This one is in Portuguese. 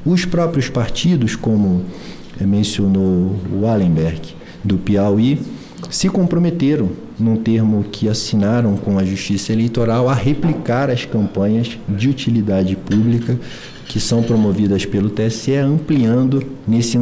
Os próprios partidos, como mencionou o Wallenberg, do Piauí, se comprometeram, num termo que assinaram com a Justiça Eleitoral, a replicar as campanhas de utilidade pública que são promovidas pelo TSE, ampliando nesse